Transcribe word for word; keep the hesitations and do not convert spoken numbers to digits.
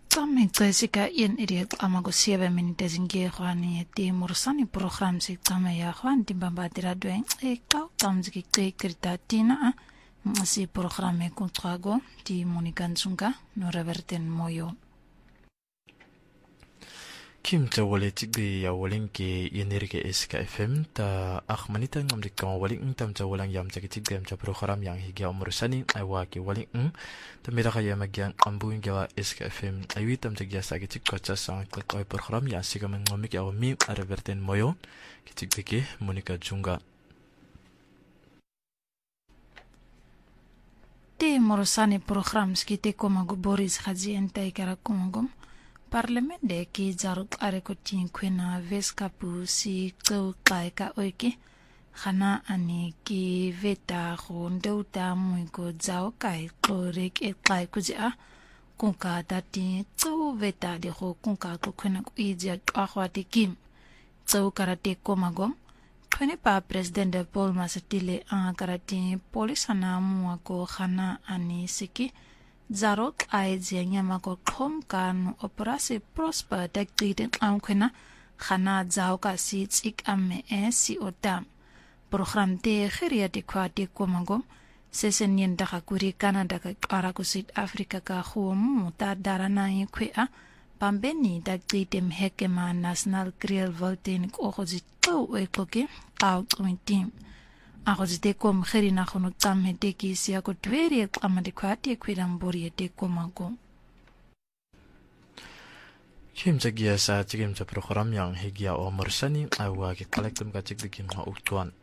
Kami Jessica in idiot amago siebe minutes inge khwani ti mursani program si kama ya khwan timbamba tiradwen e kau kamziki te kritatina si program e kontrago ti Monica Nzunga no reverten moyo Kim ta wale tigde ya walin ke yenirke S K F M ta akhmanita ngamdik ka walin tam ta walang yam ta tigde am ta program yang higa umursani aywa ke walin ta mira ka yam gyang ambuin gawa S K F M ayi tam ta gya sa ke tig ko cha sa ka ko program ya siga man ngomik ya mi reverten moyo ke tigde ke Monica Nzunga te mursani program skite koma go Boris Hadzi entai kara komagom Parlement de ki zaruk arekotin kwena veskapu si kau kai ka oike khana ani ki veta khondeuta muiko zao kai korek e kai kuzia kunka dati tsu veta de ho kunka ko kwena ku ija akhwati kim tsu karate komagom kwene pa president de Paul Masatile an karate polisana muako khana ani siki Zarok ay ziyanya mako kom kan operasi prosper dagdiden amkwena khana zao ka si tsik amme e si otam program te khiria de kwa de komagom sesen yen daga kuri Canada ka ara ko South Africa ka khum ta darana yi khwa pambeni dagdidem hekema national grill voting ko khozi to e koke out team Agozite kom kherina khono tsamme teki sia ko tweri amade kwati kwirambori te komago Kim ta gya sa tigim ta program yang higia o mursani aywa ke kolektum ka tigde kim ha uktuan